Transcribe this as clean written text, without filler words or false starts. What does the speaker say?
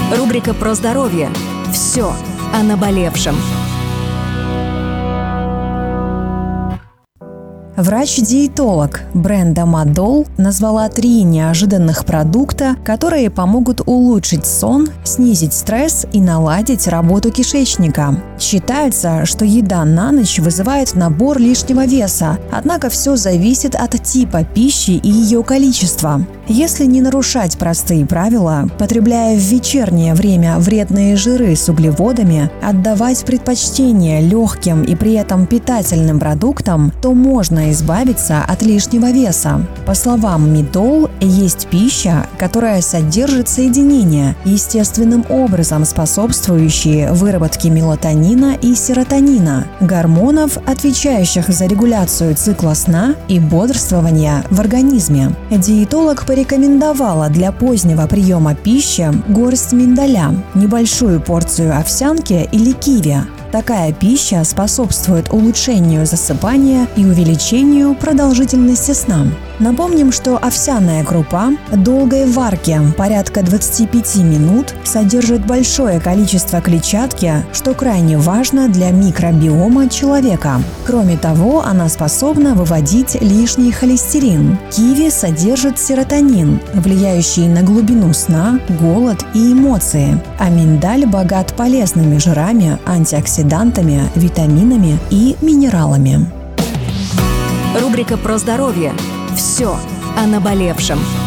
Рубрика про здоровье. Все о наболевшем. Врач-диетолог Бренда Маддоу назвала 3 неожиданных продукта, которые помогут улучшить сон, снизить стресс и наладить работу кишечника. Считается, что еда на ночь вызывает набор лишнего веса, однако все зависит от типа пищи и ее количества. Если не нарушать простые правила, потребляя в вечернее время вредные жиры с углеводами, отдавать предпочтение легким и при этом питательным продуктам, то можно избавиться от лишнего веса. По словам Маддоу, есть пища, которая содержит соединения, естественным образом способствующие выработке мелатонина и серотонина, гормонов, отвечающих за регуляцию цикла сна и бодрствования в организме. Диетолог порекомендовала для позднего приема пищи горсть миндаля, небольшую порцию овсянки или киви. Такая пища способствует улучшению засыпания и увеличению продолжительности сна. Напомним, что овсяная крупа долгой варки, порядка 25 минут, содержит большое количество клетчатки, что крайне важно для микробиома человека. Кроме того, она способна выводить лишний холестерин. Киви содержит серотонин, влияющий на глубину сна, голод и эмоции. А миндаль богат полезными жирами, антиоксидантами, витаминами и минералами. Рубрика про здоровье. Все о наболевшем.